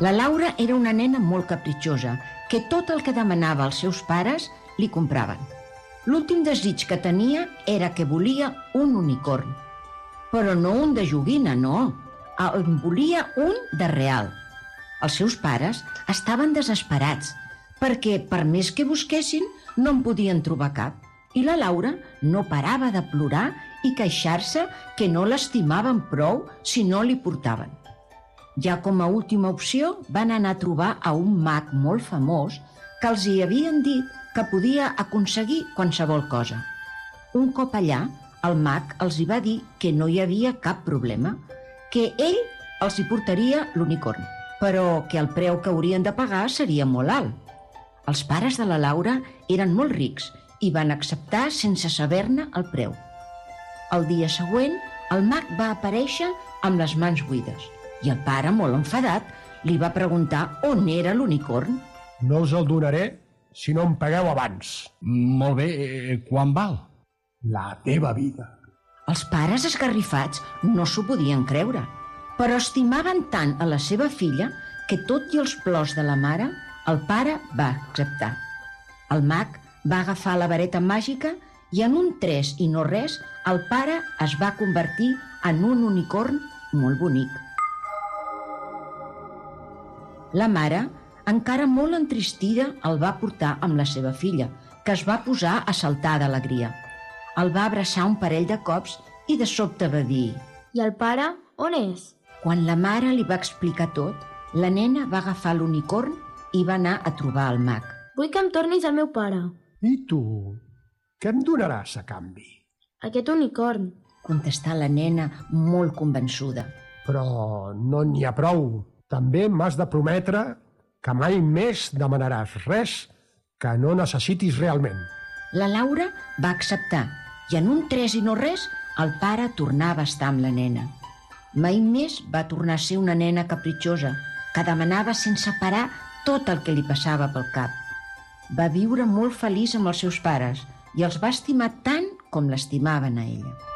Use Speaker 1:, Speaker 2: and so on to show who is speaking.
Speaker 1: La Laura era una nena molt capritxosa, que tot el que demanava als seus pares li compraven. L'últim desig que tenia era que volia un unicorn. Però no un de joguina, no. En volia un de real. Els seus pares estaven desesperats, perquè per més que busquessin no en podien trobar cap. I la Laura no parava de plorar i queixar-se que no l'estimaven prou si no li portaven. Ja com a última opció van anar a trobar a un mag molt famós que els hi havien dit que podia aconseguir qualsevol cosa. Un cop allà, el mag els hi va dir que no hi havia cap problema, que ell els hi portaria l'unicorn, però que el preu que haurien de pagar seria molt alt. Els pares de la Laura eren molt rics i van acceptar sense saber-ne el preu. El dia següent, el mag va aparèixer amb les mans buides i el pare, molt enfadat, li va preguntar on era l'unicorn.
Speaker 2: No us el donaré si no em pagueu abans.
Speaker 3: Molt bé, quant val?
Speaker 2: La teva vida.
Speaker 1: Els pares esgarrifats no s'ho podien creure, però estimaven tant a la seva filla que tot i els plors de la mare, el pare va acceptar. El mag va agafar la vareta màgica i en un tres i no res, el pare es va convertir en un unicorn molt bonic. La mare, encara molt entristida, el va portar amb la seva filla, que es va posar a saltar d'alegria. El va abraçar un parell de cops i de sobte va dir:
Speaker 4: I el pare, on és?
Speaker 1: Quan la mare li va explicar tot, la nena va agafar l'unicorn i va anar a trobar el mag.
Speaker 4: Vull que em tornis al meu pare.
Speaker 2: I tu? Què em donaràs a canvi?
Speaker 4: Aquest unicorn.
Speaker 1: Contestà la nena molt convençuda.
Speaker 2: Però no n'hi ha prou. També m'has de prometre que mai més demanaràs res que no necessitis realment.
Speaker 1: La Laura va acceptar i en un tres i no res el pare tornava a estar amb la nena. Mai més va tornar a ser una nena capritxosa que demanava sense parar tot el que li passava pel cap. Va viure molt feliç amb els seus pares i els va estimar tant com l'estimaven a ella.